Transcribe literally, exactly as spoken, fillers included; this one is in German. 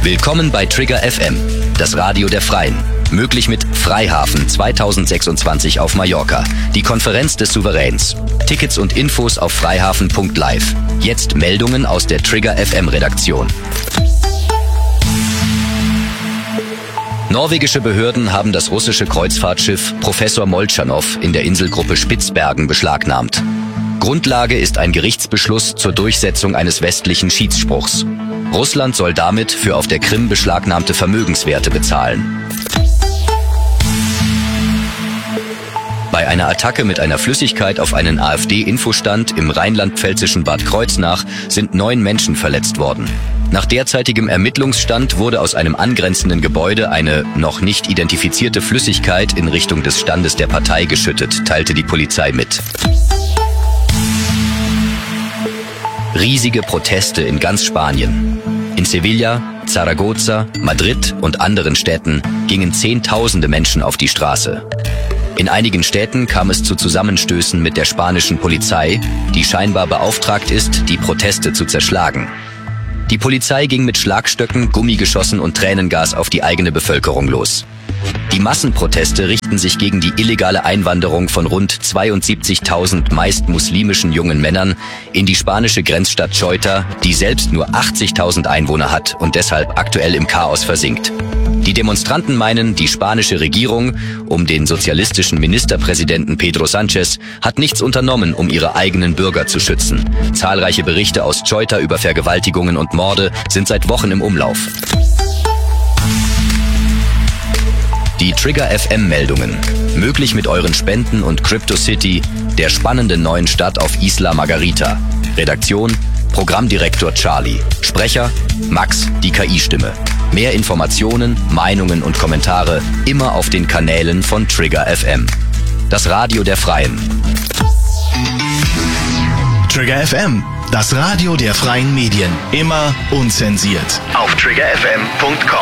Willkommen bei Trigger F M, das Radio der Freien. Möglich mit Freihafen zweitausendsechsundzwanzig auf Mallorca, die Konferenz des Souveräns. Tickets und Infos auf freihafen punkt live. Jetzt Meldungen aus der Trigger F M Redaktion. Norwegische Behörden haben das russische Kreuzfahrtschiff Professor Moltschanow in der Inselgruppe Spitzbergen beschlagnahmt. Grundlage ist ein Gerichtsbeschluss zur Durchsetzung eines westlichen Schiedsspruchs. Russland soll damit für auf der Krim beschlagnahmte Vermögenswerte bezahlen. Bei einer Attacke mit einer Flüssigkeit auf einen AfD-Infostand im rheinland-pfälzischen Bad Kreuznach sind neun Menschen verletzt worden. Nach derzeitigem Ermittlungsstand wurde aus einem angrenzenden Gebäude eine noch nicht identifizierte Flüssigkeit in Richtung des Standes der Partei geschüttet, teilte die Polizei mit. Riesige Proteste in ganz Spanien. In Sevilla, Zaragoza, Madrid und anderen Städten gingen Zehntausende Menschen auf die Straße. In einigen Städten kam es zu Zusammenstößen mit der spanischen Polizei, die scheinbar beauftragt ist, die Proteste zu zerschlagen. Die Polizei ging mit Schlagstöcken, Gummigeschossen und Tränengas auf die eigene Bevölkerung los. Die Massenproteste richten sich gegen die illegale Einwanderung von rund zweiundsiebzigtausend meist muslimischen jungen Männern in die spanische Grenzstadt Ceuta, die selbst nur achtzigtausend Einwohner hat und deshalb aktuell im Chaos versinkt. Die Demonstranten meinen, die spanische Regierung um den sozialistischen Ministerpräsidenten Pedro Sánchez hat nichts unternommen, um ihre eigenen Bürger zu schützen. Zahlreiche Berichte aus Ceuta über Vergewaltigungen und Morde sind seit Wochen im Umlauf. Die Trigger F M-Meldungen. Möglich mit euren Spenden und Crypto City, der spannenden neuen Stadt auf Isla Margarita. Redaktion: Programmdirektor Charlie. Sprecher: Max, die K I-Stimme. Mehr Informationen, Meinungen und Kommentare immer auf den Kanälen von Trigger F M. Das Radio der Freien. Trigger F M, das Radio der freien Medien. Immer unzensiert. Auf trigger f m punkt com.